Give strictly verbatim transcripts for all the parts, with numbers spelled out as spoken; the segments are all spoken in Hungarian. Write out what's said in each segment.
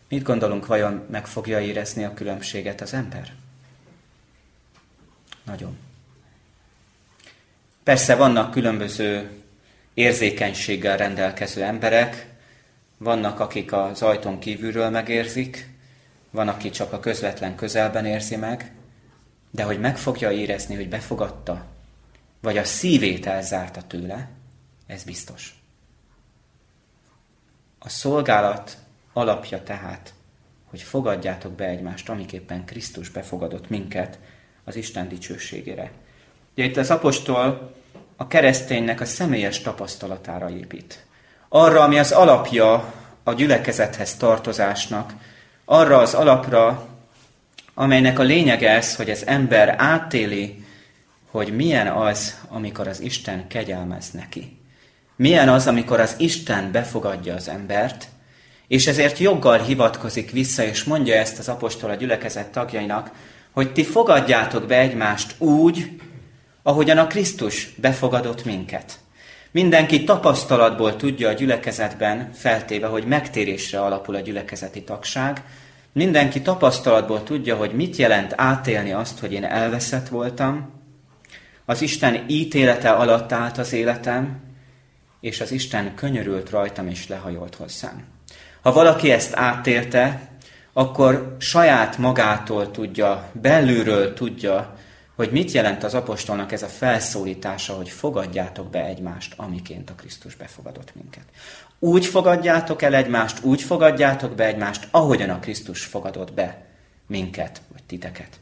Mit gondolunk, vajon meg fogja érezni a különbséget az ember? Nagyon. Persze vannak különböző érzékenységgel rendelkező emberek, vannak, akik az ajtón kívülről megérzik, van, aki csak a közvetlen közelben érzi meg, de hogy meg fogja érezni, hogy befogadta, vagy a szívét elzárta tőle, ez biztos. A szolgálat alapja tehát, hogy fogadjátok be egymást, amiképpen Krisztus befogadott minket az Isten dicsőségére. Ugye itt az apostol a kereszténynek a személyes tapasztalatára épít. Arra, ami az alapja a gyülekezethez tartozásnak, arra az alapra, amelynek a lényege ez, hogy az ember átéli, hogy milyen az, amikor az Isten kegyelmez neki. Milyen az, amikor az Isten befogadja az embert, és ezért joggal hivatkozik vissza, és mondja ezt az apostol a gyülekezet tagjainak, hogy ti fogadjátok be egymást úgy, ahogyan a Krisztus befogadott minket. Mindenki tapasztalatból tudja a gyülekezetben, feltéve, hogy megtérésre alapul a gyülekezeti tagság, mindenki tapasztalatból tudja, hogy mit jelent átélni azt, hogy én elveszett voltam, az Isten ítélete alatt állt az életem, és az Isten könyörült rajtam és lehajolt hozzám. Ha valaki ezt átélte, akkor saját magától tudja, belülről tudja, hogy mit jelent az apostolnak ez a felszólítása, hogy fogadjátok be egymást, amiként a Krisztus befogadott minket. Úgy fogadjátok el egymást, úgy fogadjátok be egymást, ahogyan a Krisztus fogadott be minket, vagy titeket.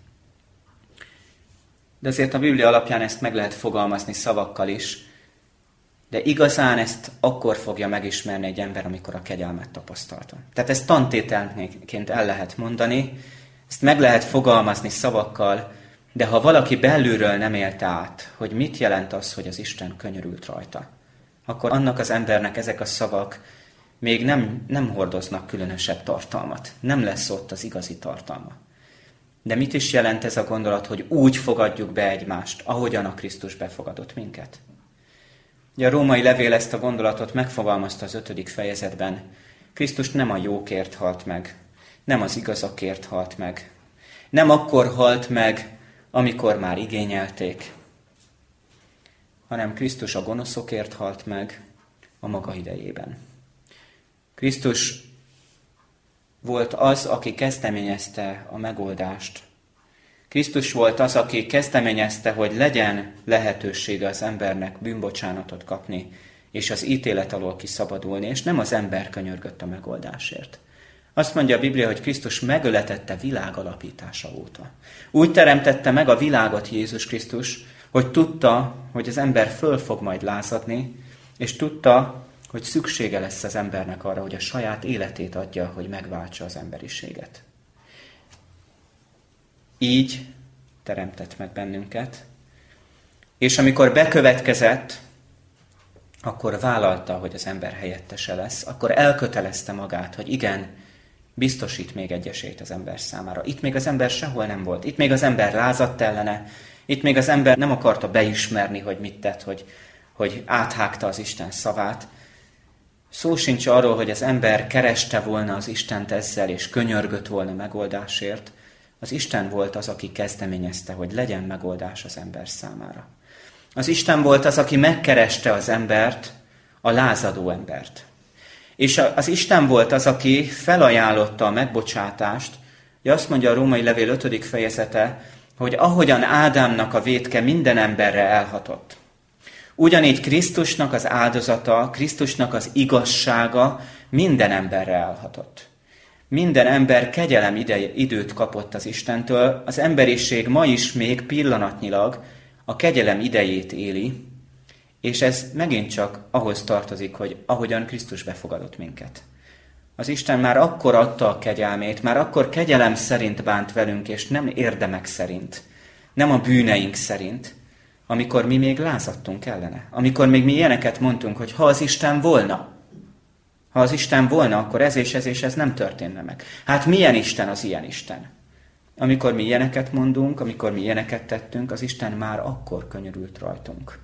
De azért a Biblia alapján ezt meg lehet fogalmazni szavakkal is, de igazán ezt akkor fogja megismerni egy ember, amikor a kegyelmet tapasztalta. Tehát ezt tantételként el lehet mondani, ezt meg lehet fogalmazni szavakkal, de ha valaki belülről nem élte át, hogy mit jelent az, hogy az Isten könyörült rajta, akkor annak az embernek ezek a szavak még nem, nem hordoznak különösebb tartalmat. Nem lesz ott az igazi tartalma. De mit is jelent ez a gondolat, hogy úgy fogadjuk be egymást, ahogyan a Krisztus befogadott minket? Ugye a római levél ezt a gondolatot megfogalmazta az ötödik fejezetben. Krisztus nem a jókért halt meg, nem az igazakért halt meg. Nem akkor halt meg, amikor már igényelték, hanem Krisztus a gonoszokért halt meg a maga idejében. Krisztus volt az, aki kezdeményezte a megoldást. Krisztus volt az, aki kezdeményezte, hogy legyen lehetősége az embernek bűnbocsánatot kapni, és az ítélet alól kiszabadulni, és nem az ember könyörgött a megoldásért. Azt mondja a Biblia, hogy Krisztus megöletette világ alapítása óta. Úgy teremtette meg a világot Jézus Krisztus, hogy tudta, hogy az ember föl fog majd lázadni, és tudta, hogy szüksége lesz az embernek arra, hogy a saját életét adja, hogy megváltsa az emberiséget. Így teremtett meg bennünket, és amikor bekövetkezett, akkor vállalta, hogy az ember helyettese lesz, akkor elkötelezte magát, hogy igen, biztosít még egy esélyt az ember számára. Itt még az ember sehol nem volt. Itt még az ember lázadt ellene. Itt még az ember nem akarta beismerni, hogy mit tett, hogy, hogy áthágta az Isten szavát. Szó sincs arról, hogy az ember kereste volna az Istent ezzel, és könyörgött volna megoldásért. Az Isten volt az, aki kezdeményezte, hogy legyen megoldás az ember számára. Az Isten volt az, aki megkereste az embert, a lázadó embert. És az Isten volt az, aki felajánlotta a megbocsátást. Ugye azt mondja a római levél ötödik fejezete, hogy ahogyan Ádámnak a vétke minden emberre elhatott, ugyanígy Krisztusnak az áldozata, Krisztusnak az igazsága minden emberre elhatott. Minden ember kegyelem ide, időt kapott az Istentől, az emberiség ma is még pillanatnyilag a kegyelem idejét éli, és ez megint csak ahhoz tartozik, hogy ahogyan Krisztus befogadott minket. Az Isten már akkor adta a kegyelmét, már akkor kegyelem szerint bánt velünk, és nem érdemek szerint, nem a bűneink szerint, amikor mi még lázadtunk ellene. Amikor még mi ilyeneket mondtunk, hogy ha az Isten volna, ha az Isten volna, akkor ez és ez és ez nem történne meg. Hát milyen Isten az ilyen Isten? Amikor mi ilyeneket mondunk, amikor mi ilyeneket tettünk, az Isten már akkor könyörült rajtunk.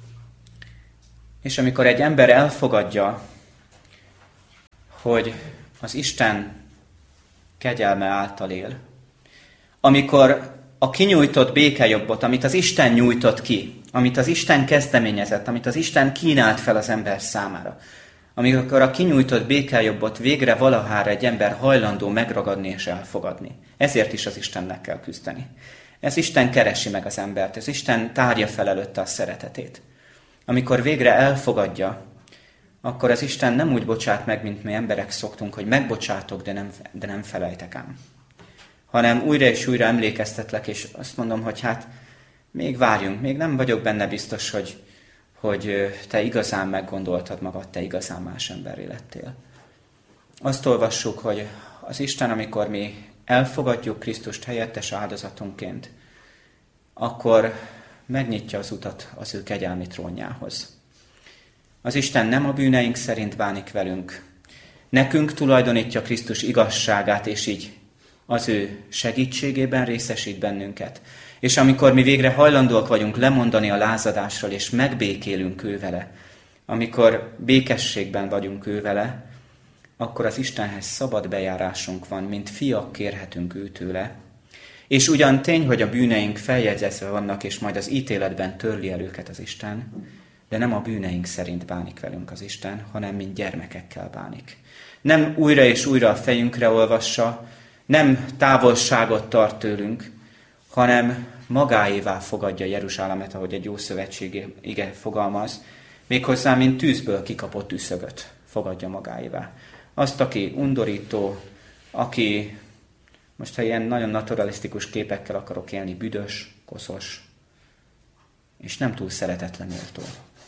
És amikor egy ember elfogadja, hogy az Isten kegyelme által él, amikor a kinyújtott békejobbot, amit az Isten nyújtott ki, amit az Isten kezdeményezett, amit az Isten kínált fel az ember számára, amikor a kinyújtott békejobbot végre valahára egy ember hajlandó megragadni és elfogadni. Ezért is az Istennek kell küzdeni. Ez Isten keresi meg az embert, ez Isten tárja fel előtte a szeretetét. Amikor végre elfogadja, akkor az Isten nem úgy bocsát meg, mint mi emberek szoktunk, hogy megbocsátok, de nem, de nem felejtek ám. Hanem újra és újra emlékeztetlek, és azt mondom, hogy hát még várjunk, még nem vagyok benne biztos, hogy, hogy te igazán meggondoltad magad, te igazán más emberré lettél. Azt olvassuk, hogy az Isten, amikor mi elfogadjuk Krisztust helyettes áldozatunkként, akkor megnyitja az utat az ő kegyelmi trónjához. Az Isten nem a bűneink szerint bánik velünk. Nekünk tulajdonítja Krisztus igazságát, és így az ő segítségében részesít bennünket. És amikor mi végre hajlandóak vagyunk lemondani a lázadásról, és megbékélünk ő vele, amikor békességben vagyunk ő vele, akkor az Istenhez szabad bejárásunk van, mint fiak kérhetünk őtőle. És ugyan tény, hogy a bűneink feljegyezve vannak, és majd az ítéletben törli el őket az Isten, de nem a bűneink szerint bánik velünk az Isten, hanem mint gyermekekkel bánik. Nem újra és újra a fejünkre olvassa, nem távolságot tart tőlünk, hanem magáévá fogadja Jeruzsálemet, ahogy egy ószövetségi ige fogalmaz, méghozzá, mint tűzből kikapott üszögöt fogadja magáévá. Azt, aki undorító, aki, most ha ilyen nagyon naturalisztikus képekkel akarok élni, büdös, koszos, és nem túl szeretetlen méltó.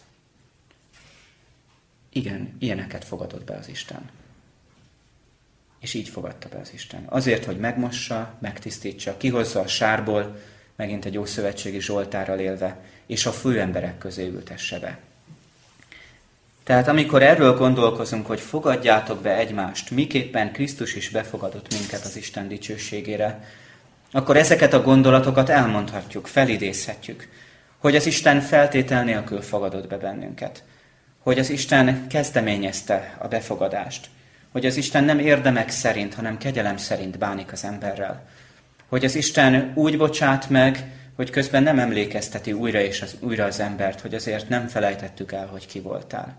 Igen, ilyeneket fogadott be az Isten. És így fogadta be az Isten. Azért, hogy megmossa, megtisztítsa, kihozza a sárból, megint egy ószövetségi Zsoltárral élve, és a főemberek közé ültesse be. Tehát amikor erről gondolkozunk, hogy fogadjátok be egymást, miképpen Krisztus is befogadott minket az Isten dicsőségére, akkor ezeket a gondolatokat elmondhatjuk, felidézhetjük, hogy az Isten feltétel nélkül fogadott be bennünket, hogy az Isten kezdeményezte a befogadást, hogy az Isten nem érdemek szerint, hanem kegyelem szerint bánik az emberrel, hogy az Isten úgy bocsát meg, hogy közben nem emlékezteti újra és az, újra az embert, hogy azért nem felejtettük el, hogy ki voltál.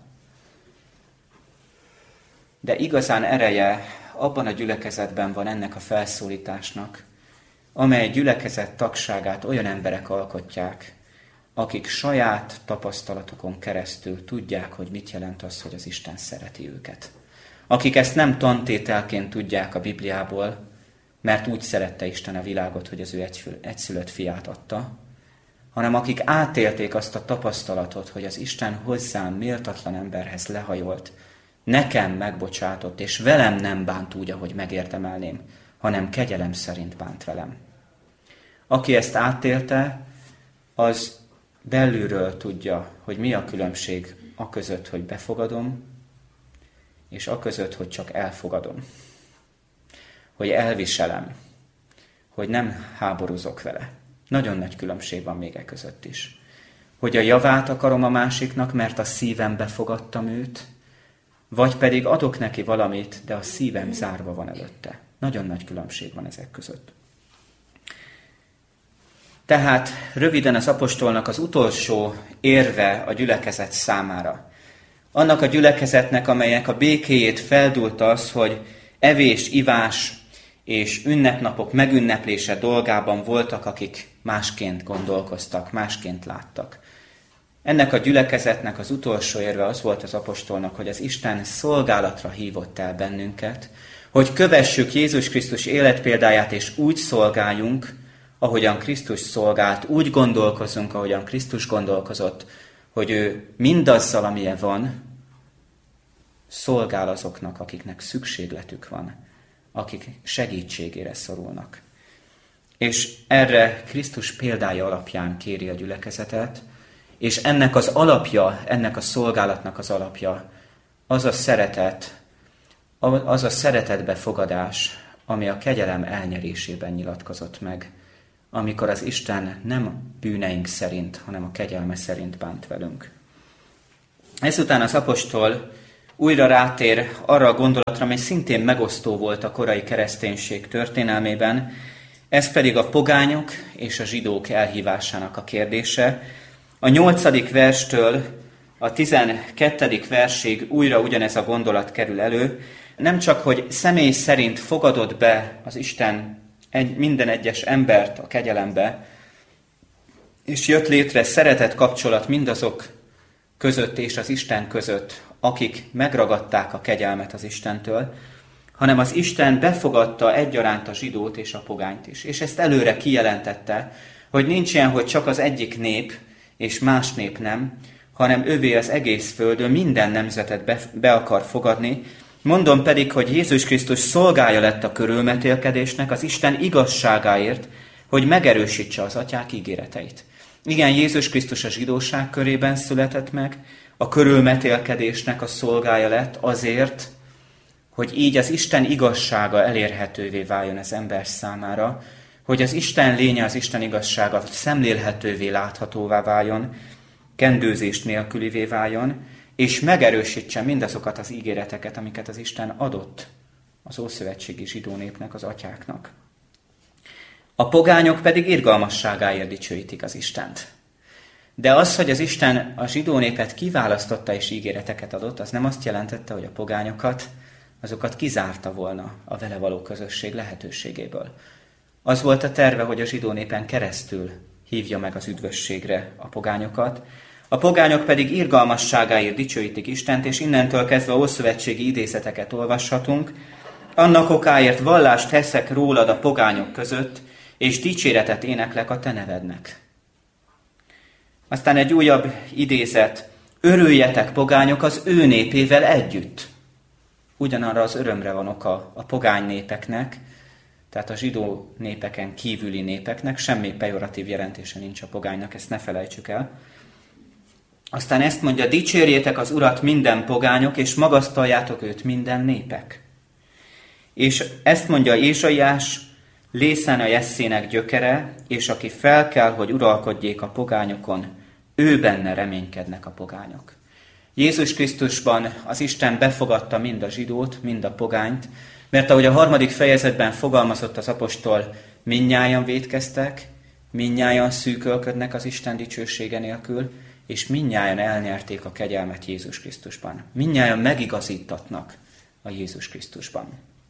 De igazán ereje abban a gyülekezetben van ennek a felszólításnak, amely gyülekezet tagságát olyan emberek alkotják, akik saját tapasztalatukon keresztül tudják, hogy mit jelent az, hogy az Isten szereti őket. Akik ezt nem tantételként tudják a Bibliából, mert úgy szerette Isten a világot, hogy az ő egyszülött fiát adta, hanem akik átélték azt a tapasztalatot, hogy az Isten hozzám méltatlan emberhez lehajolt, nekem megbocsátott, és velem nem bánt úgy, ahogy megérdemelném, hanem kegyelem szerint bánt velem. Aki ezt átélte, az belülről tudja, hogy mi a különbség a között, hogy befogadom, és a között, hogy csak elfogadom. Hogy elviselem, hogy nem háborúzok vele. Nagyon nagy különbség van még e között is. Hogy a javát akarom a másiknak, mert a szívem befogadtam őt, vagy pedig adok neki valamit, de a szívem zárva van előtte. Nagyon nagy különbség van ezek között. Tehát röviden az apostolnak az utolsó érve a gyülekezet számára. Annak a gyülekezetnek, amelyek a békéjét feldúlta az, hogy evés, ivás és ünnepnapok megünneplése dolgában voltak, akik másként gondolkoztak, másként láttak. Ennek a gyülekezetnek az utolsó érve az volt az apostolnak, hogy az Isten szolgálatra hívott el bennünket, hogy kövessük Jézus Krisztus életpéldáját, és úgy szolgáljunk, ahogyan Krisztus szolgált, úgy gondolkozunk, ahogyan Krisztus gondolkozott, hogy ő mindazzal, amilyen van, szolgál azoknak, akiknek szükségletük van, akik segítségére szorulnak. És erre Krisztus példája alapján kéri a gyülekezetet, és ennek az alapja, ennek a szolgálatnak az alapja, az a szeretet, az a szeretetbefogadás, ami a kegyelem elnyerésében nyilatkozott meg, amikor az Isten nem bűneink szerint, hanem a kegyelme szerint bánt velünk. Ezután az apostol újra rátér arra a gondolatra, amely szintén megosztó volt a korai kereszténység történelmében, ez pedig a pogányok és a zsidók elhívásának a kérdése. A nyolcadik verstől a tizenkettedik versig újra ugyanez a gondolat kerül elő, nem csak, hogy személy szerint fogadott be az Isten egy, minden egyes embert a kegyelembe, és jött létre szeretet kapcsolat mindazok között és az Isten között, akik megragadták a kegyelmet az Istentől, hanem az Isten befogadta egyaránt a zsidót és a pogányt is. És ezt előre kijelentette, hogy nincs ilyen, hogy csak az egyik nép és más nép nem, hanem övé az egész földön minden nemzetet be, be akar fogadni. Mondom pedig, hogy Jézus Krisztus szolgája lett a körülmetélkedésnek az Isten igazságáért, hogy megerősítse az atyák ígéreteit. Igen, Jézus Krisztus a zsidóság körében született meg, a körülmetélkedésnek a szolgája lett azért, hogy így az Isten igazsága elérhetővé váljon az ember számára, hogy az Isten lénye, az Isten igazsága szemlélhetővé, láthatóvá váljon, kendőzés nélkülivé váljon, és megerősítse mindazokat az ígéreteket, amiket az Isten adott az ószövetségi zsidó népnek, az atyáknak. A pogányok pedig irgalmasságáért dicsőítik az Istent. De az, hogy az Isten a zsidó népet kiválasztotta és ígéreteket adott, az nem azt jelentette, hogy a pogányokat, azokat kizárta volna a vele való közösség lehetőségéből. Az volt a terve, hogy a zsidó népen keresztül hívja meg az üdvösségre a pogányokat, a pogányok pedig irgalmasságáért dicsőítik Istent, és innentől kezdve ószövetségi idézeteket olvashatunk. Annak okáért vallást teszek rólad a pogányok között, és dicséretet éneklek a te nevednek. Aztán egy újabb idézet. Örüljetek, pogányok, az ő népével együtt. Ugyanarra az örömre van oka a pogány népeknek, tehát a zsidó népeken kívüli népeknek, semmi pejoratív jelentése nincs a pogánynak, ezt ne felejtsük el. Aztán ezt mondja, dicsérjétek az Urat minden pogányok, és magasztaljátok őt minden népek. És ezt mondja Ézsaiás, Lészen a Jesszének gyökere, és aki fel kell, hogy uralkodjék a pogányokon, ő benne reménykednek a pogányok. Jézus Krisztusban az Isten befogadta mind a zsidót, mind a pogányt, mert ahogy a harmadik fejezetben fogalmazott az apostol, mindnyájan vétkeztek, mindnyájan szűkölködnek az Isten dicsősége nélkül, és mindnyájan elnyerték a kegyelmet Jézus Krisztusban. Mindnyájan megigazítatnak a Jézus Krisztusban.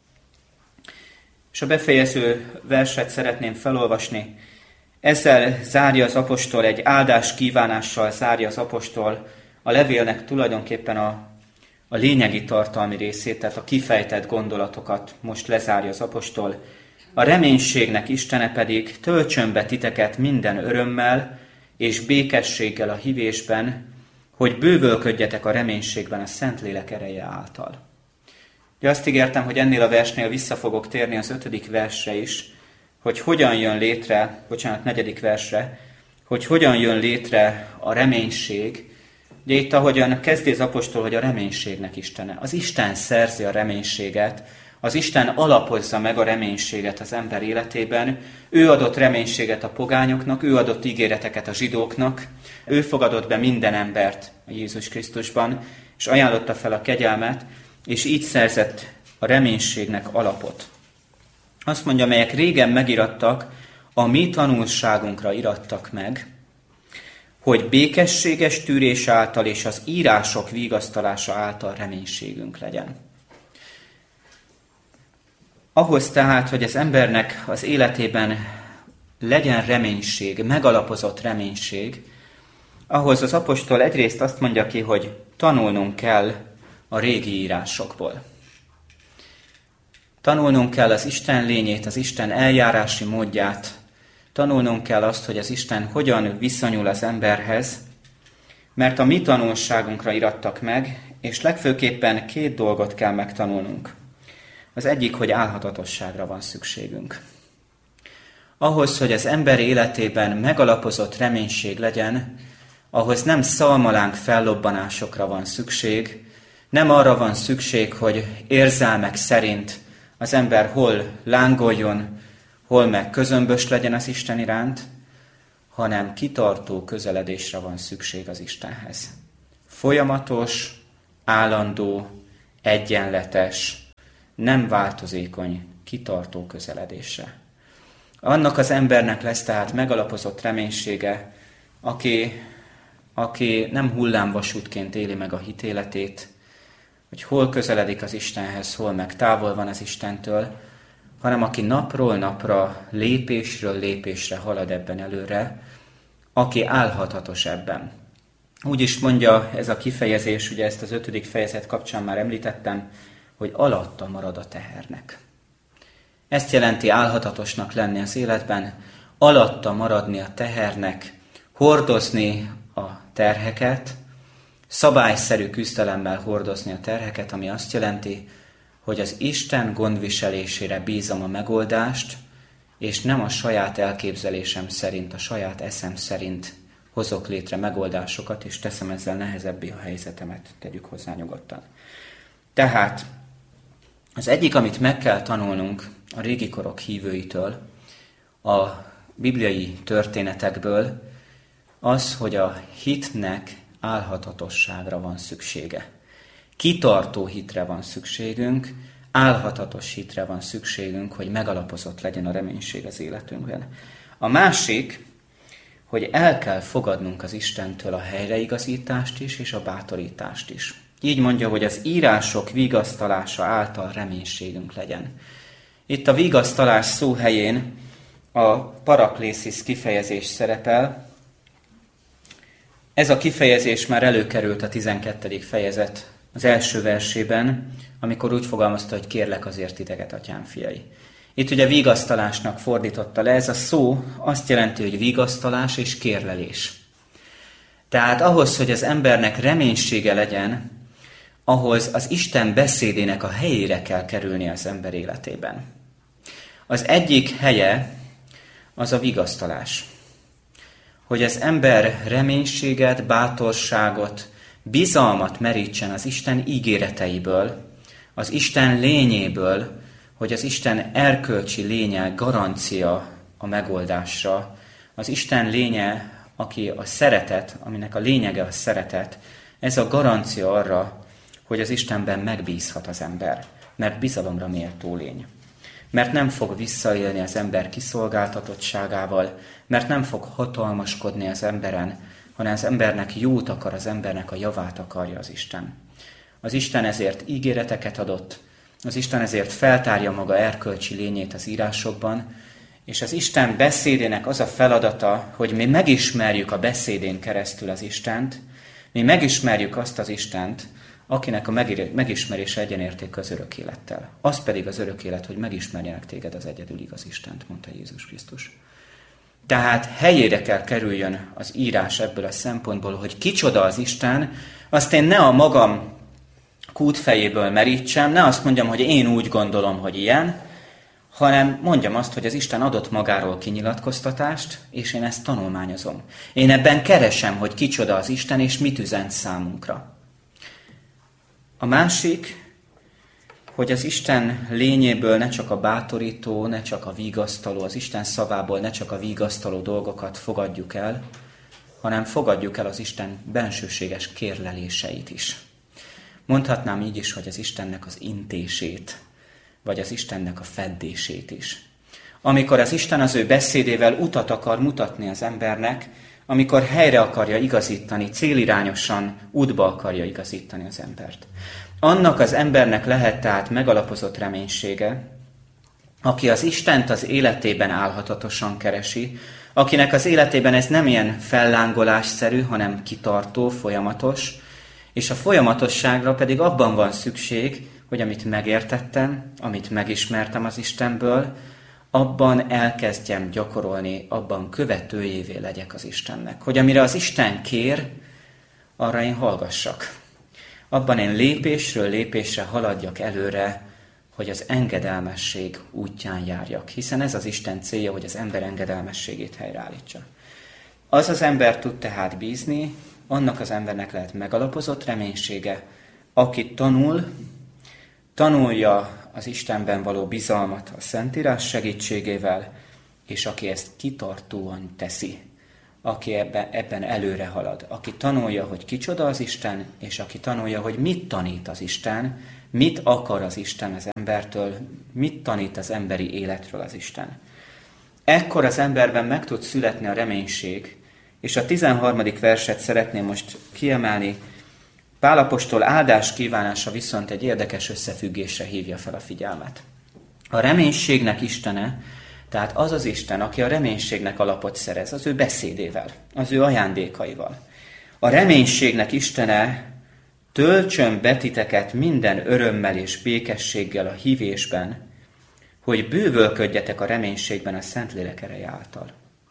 És a befejező verset szeretném felolvasni. Ezzel zárja az apostol, egy áldás kívánással zárja az apostol a levélnek tulajdonképpen a, a lényegi tartalmi részét, tehát a kifejtett gondolatokat most lezárja az apostol. A reménységnek Istene pedig töltsön be titeket minden örömmel és békességgel a hívésben, hogy bővölködjetek a reménységben a Szentlélek ereje által. De azt ígértem, hogy ennél a versnél vissza fogok térni az ötödik versre is, hogy hogyan jön létre, bocsánat, negyedik versre, hogy hogyan jön létre a reménység. Ugye itt ahogyan kezdi az apostol, hogy a reménységnek Istene. Az Isten szerzi a reménységet, az Isten alapozza meg a reménységet az ember életében. Ő adott reménységet a pogányoknak, ő adott ígéreteket a zsidóknak, ő fogadott be minden embert a Jézus Krisztusban, és ajánlotta fel a kegyelmet, és így szerzett a reménységnek alapot. Azt mondja, melyek régen megirattak, a mi tanulságunkra irattak meg, hogy békességes tűrés által és az írások vigasztalása által reménységünk legyen. Ahhoz tehát, hogy az embernek az életében legyen reménység, megalapozott reménység, ahhoz az apostol egyrészt azt mondja ki, hogy tanulnunk kell a régi írásokból. Tanulnunk kell az Isten lényét, az Isten eljárási módját, tanulnunk kell azt, hogy az Isten hogyan viszonyul az emberhez, mert a mi tanulságunkra irattak meg, és legfőképpen két dolgot kell megtanulnunk. Az egyik, hogy álhatatosságra van szükségünk. Ahhoz, hogy az ember életében megalapozott reménység legyen, ahhoz nem szalmalánk fellobbanásokra van szükség, nem arra van szükség, hogy érzelmek szerint az ember hol lángoljon, hol meg közömbös legyen az Isten iránt, hanem kitartó közeledésre van szükség az Istenhez. Folyamatos, állandó, egyenletes, nem változékony, kitartó közeledésre. Annak az embernek lesz tehát megalapozott reménysége, aki, aki nem hullámvasútként éli meg a hitéletét, hogy hol közeledik az Istenhez, hol meg távol van az Istentől, hanem aki napról napra, lépésről lépésre halad ebben előre, aki állhatatos ebben. Úgy is mondja ez a kifejezés, ugye ezt az ötödik fejezet kapcsán már említettem, hogy alatta marad a tehernek. Ezt jelenti állhatatosnak lenni az életben, alatta maradni a tehernek, hordozni a terheket, szabályszerű küzdelemmel hordozni a terheket, ami azt jelenti, hogy az Isten gondviselésére bízom a megoldást, és nem a saját elképzelésem szerint, a saját eszem szerint hozok létre megoldásokat, és teszem ezzel nehezebbé a helyzetemet, tegyük hozzá nyugodtan. Tehát az egyik, amit meg kell tanulnunk a régi korok hívőitől, a bibliai történetekből, az, hogy a hitnek állhatatosságra van szüksége. Kitartó hitre van szükségünk, állhatatos hitre van szükségünk, hogy megalapozott legyen a reménység az életünkben. A másik, hogy el kell fogadnunk az Istentől a helyreigazítást is, és a bátorítást is. Így mondja, hogy az írások vigasztalása által reménységünk legyen. Itt a vigasztalás szó helyén a paraklészis kifejezés szerepel. Ez a kifejezés már előkerült a tizenkettedik fejezet az első versében, amikor úgy fogalmazta, hogy kérlek azért titeket, atyám fiai. Itt ugye vigasztalásnak fordította le, ez a szó azt jelenti, hogy vigasztalás és kérlelés. Tehát ahhoz, hogy az embernek reménysége legyen, ahhoz az Isten beszédének a helyére kell kerülni az ember életében. Az egyik helye az a vigasztalás. Hogy az ember reménységet, bátorságot, bizalmat merítsen az Isten ígéreteiből, az Isten lényéből, hogy az Isten erkölcsi lénye garancia a megoldásra, az Isten lénye, aki a szeretet, aminek a lényege a szeretet, ez a garancia arra, hogy az Istenben megbízhat az ember, mert bizalomra méltó lény. Mert nem fog visszaélni az ember kiszolgáltatottságával, mert nem fog hatalmaskodni az emberen, hanem az embernek jót akar, az embernek a javát akarja az Isten. Az Isten ezért ígéreteket adott, az Isten ezért feltárja maga erkölcsi lényét az írásokban, és az Isten beszédének az a feladata, hogy mi megismerjük a beszédén keresztül az Istent, mi megismerjük azt az Istent, akinek a megismerése egyenértékű az örök élettel. Az pedig az örök élet, hogy megismerjenek téged az egyedül igaz Istent, mondta Jézus Krisztus. Tehát helyére kell kerüljön az írás ebből a szempontból, hogy kicsoda az Isten, azt én ne a magam kútfejéből merítsem, ne azt mondjam, hogy én úgy gondolom, hogy ilyen, hanem mondjam azt, hogy az Isten adott magáról kinyilatkoztatást, és én ezt tanulmányozom. Én ebben keresem, hogy kicsoda az Isten, és mit üzent számunkra. A másik, hogy az Isten lényéből ne csak a bátorító, ne csak a vigasztaló, az Isten szavából ne csak a vigasztaló dolgokat fogadjuk el, hanem fogadjuk el az Isten bensőséges kérleléseit is. Mondhatnám így is, hogy az Istennek az intését, vagy az Istennek a feddését is. Amikor az Isten az ő beszédével utat akar mutatni az embernek, amikor helyre akarja igazítani, célirányosan útba akarja igazítani az embert. Annak az embernek lehet tehát megalapozott reménysége, aki az Istent az életében állhatatosan keresi, akinek az életében ez nem ilyen fellángolásszerű, hanem kitartó, folyamatos, és a folyamatosságra pedig abban van szükség, hogy amit megértettem, amit megismertem az Istenből, abban elkezdjem gyakorolni, abban követőjévé legyek az Istennek. Hogy amire az Isten kér, arra én hallgassak. Abban én lépésről lépésre haladjak előre, hogy az engedelmesség útján járjak. Hiszen ez az Isten célja, hogy az ember engedelmességét helyreállítsa. Az az ember tud tehát bízni, annak az embernek lehet megalapozott reménysége, aki tanul, tanulja az Istenben való bizalmat a Szentírás segítségével, és aki ezt kitartóan teszi, aki ebben, ebben előre halad, aki tanulja, hogy kicsoda az Isten, és aki tanulja, hogy mit tanít az Isten, mit akar az Isten az embertől, mit tanít az emberi életről az Isten. Ekkor az emberben meg tud születni a reménység, és a tizenharmadik verset szeretném most kiemelni. Pál apostol áldás kívánása viszont egy érdekes összefüggésre hívja fel a figyelmet. A reménységnek Istene, tehát az az Isten, aki a reménységnek alapot szerez, az ő beszédével, az ő ajándékaival. A reménységnek Istene töltsön be titeket minden örömmel és békességgel a hívésben, hogy bővölködjetek a reménységben a Szentlélek ereje által.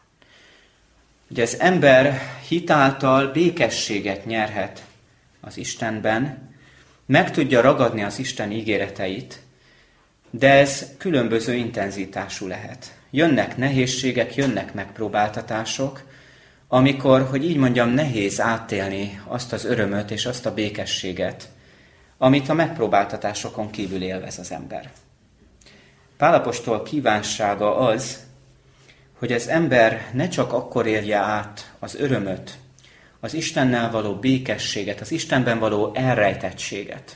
Ugye az ember hitáltal békességet nyerhet az Istenben, meg tudja ragadni az Isten ígéreteit, de ez különböző intenzitású lehet. Jönnek nehézségek, jönnek megpróbáltatások, amikor, hogy így mondjam, nehéz átélni azt az örömöt és azt a békességet, amit a megpróbáltatásokon kívül élvez az ember. Pál apostol kívánsága az, hogy az ember ne csak akkor élje át az örömöt, az Istennel való békességet, az Istenben való elrejtettséget,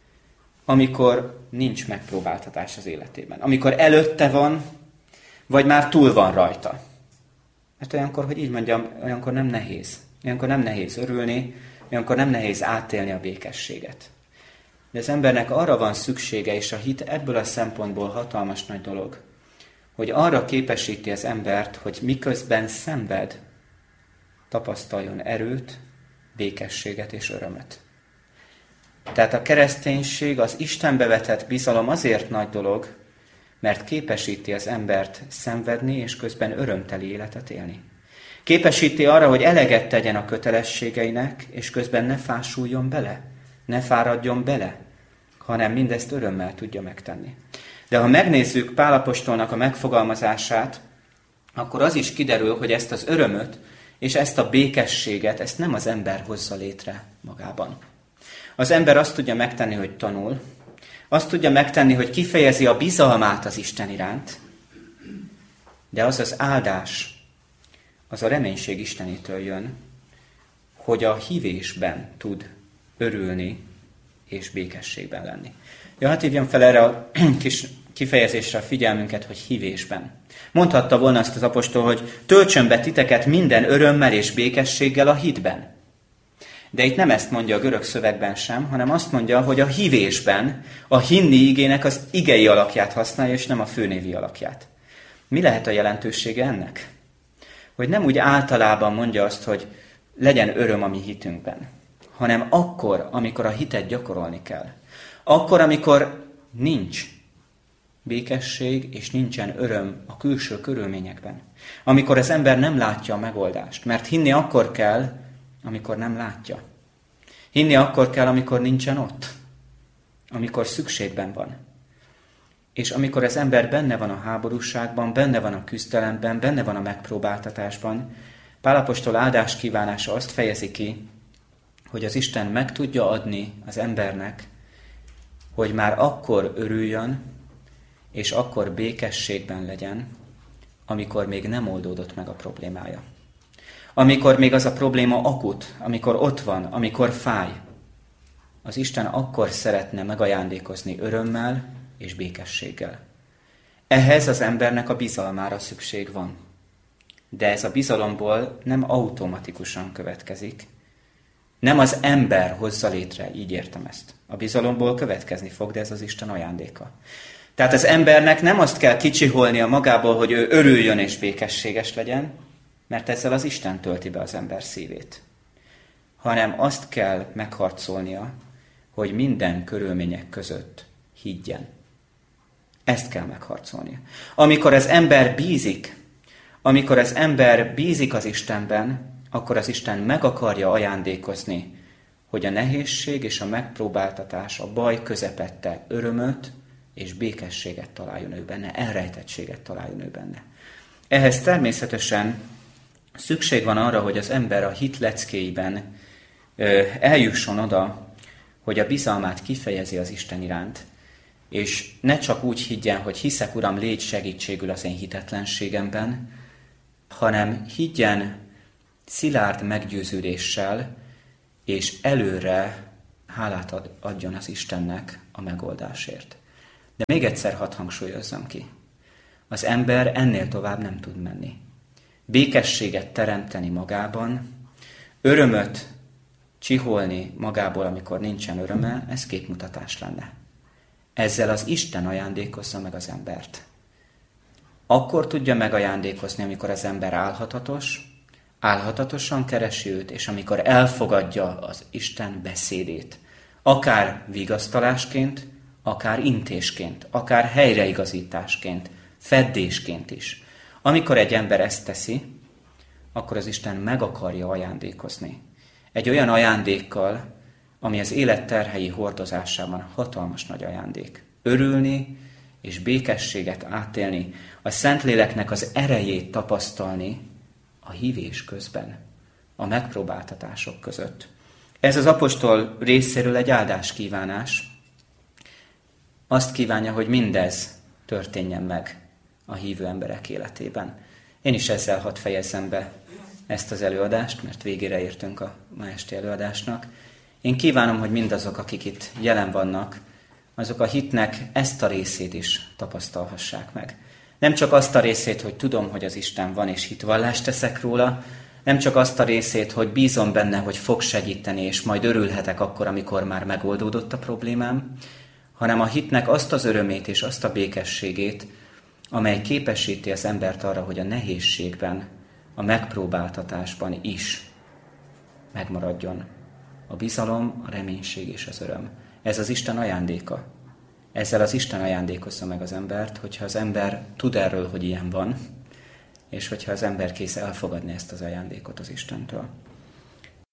amikor nincs megpróbáltatás az életében. Amikor előtte van, vagy már túl van rajta. Mert olyankor, hogy így mondjam, olyankor nem nehéz. Olyankor nem nehéz örülni, olyankor nem nehéz átélni a békességet. De az embernek arra van szüksége, és a hit ebből a szempontból hatalmas nagy dolog, hogy arra képesíti az embert, hogy miközben szenved, tapasztaljon erőt, békességet és örömöt. Tehát a kereszténység, az Istenbe vetett bizalom azért nagy dolog, mert képesíti az embert szenvedni, és közben örömteli életet élni. Képesíti arra, hogy eleget tegyen a kötelességeinek, és közben ne fásuljon bele, ne fáradjon bele, hanem mindezt örömmel tudja megtenni. De ha megnézzük Pál apostolnak a megfogalmazását, akkor az is kiderül, hogy ezt az örömöt és ezt a békességet, ezt nem az ember hozza létre magában. Az ember azt tudja megtenni, hogy tanul, azt tudja megtenni, hogy kifejezi a bizalmát az Isten iránt, de az az áldás, az a reménység Istenétől jön, hogy a hívésben tud örülni és békességben lenni. Ja, hát hívjam fel erre a kis kifejezésre a figyelmünket, hogy hívésben. Mondhatta volna azt az apostol, hogy töltsön be titeket minden örömmel és békességgel a hitben. De itt nem ezt mondja a görög szövegben sem, hanem azt mondja, hogy a hívésben a hinni igének az igei alakját használja, és nem a főnévi alakját. Mi lehet a jelentősége ennek? Hogy nem úgy általában mondja azt, hogy legyen öröm a mi hitünkben, hanem akkor, amikor a hitet gyakorolni kell. Akkor, amikor nincs békesség és nincsen öröm a külső körülményekben. Amikor az ember nem látja a megoldást, mert hinni akkor kell, amikor nem látja. Hinni akkor kell, amikor nincsen ott, amikor szükségben van. És amikor az ember benne van a háborúságban, benne van a küzdelemben, benne van a megpróbáltatásban, Pál apostol áldás kívánása azt fejezi ki, hogy az Isten meg tudja adni az embernek, hogy már akkor örüljön, és akkor békességben legyen, amikor még nem oldódott meg a problémája. Amikor még az a probléma akut, amikor ott van, amikor fáj, az Isten akkor szeretne megajándékozni örömmel és békességgel. Ehhez az embernek a bizalmára szükség van. De ez a bizalomból nem automatikusan következik. Nem az ember hozza létre, így értem ezt. A bizalomból következni fog, de ez az Isten ajándéka. Tehát az embernek nem azt kell kicsiholnia magából, hogy ő örüljön és békességes legyen, mert ezzel az Isten tölti be az ember szívét. Hanem azt kell megharcolnia, hogy minden körülmények között higgyen. Ezt kell megharcolnia. Amikor az ember bízik, amikor az ember bízik az Istenben, akkor az Isten meg akarja ajándékozni, hogy a nehézség és a megpróbáltatás, a baj közepette örömöt és békességet találjon ő benne, elrejtettséget találjon ő benne. Ehhez természetesen szükség van arra, hogy az ember a hit leckéiben eljusson oda, hogy a bizalmát kifejezi az Isten iránt, és ne csak úgy higgyen, hogy hiszek, Uram, légy segítségül az én hitetlenségemben, hanem higgyen szilárd meggyőződéssel és előre hálát ad, adjon az Istennek a megoldásért. De még egyszer hadd hangsúlyozzam ki. Az ember ennél tovább nem tud menni. Békességet teremteni magában, örömöt csiholni magából, amikor nincsen öröme, ez képmutatás lenne. Ezzel az Isten ajándékozza meg az embert. Akkor tudja megajándékozni, amikor az ember álhatatos, álhatatosan keresi őt, és amikor elfogadja az Isten beszédét. Akár vigasztalásként, akár intésként, akár helyreigazításként, feddésként is. Amikor egy ember ezt teszi, akkor az Isten meg akarja ajándékozni. Egy olyan ajándékkal, ami az élet terhei hordozásában hatalmas nagy ajándék. Örülni és békességet átélni, a Szentléleknek az erejét tapasztalni a hívés közben, a megpróbáltatások között. Ez az apostol részéről egy áldáskívánás. Azt kívánja, hogy mindez történjen meg a hívő emberek életében. Én is ezzel hadd fejezzem be ezt az előadást, mert végére értünk a ma esti előadásnak. Én kívánom, hogy mindazok, akik itt jelen vannak, azok a hitnek ezt a részét is tapasztalhassák meg. Nem csak azt a részét, hogy tudom, hogy az Isten van, és hitvallást teszek róla, nem csak azt a részét, hogy bízom benne, hogy fog segíteni, és majd örülhetek akkor, amikor már megoldódott a problémám, hanem a hitnek azt az örömét és azt a békességét, amely képesíti az embert arra, hogy a nehézségben, a megpróbáltatásban is megmaradjon a bizalom, a reménység és az öröm. Ez az Isten ajándéka. Ezzel az Isten ajándékozza meg az embert, hogyha az ember tud erről, hogy ilyen van, és hogyha az ember kész elfogadni ezt az ajándékot az Istentől.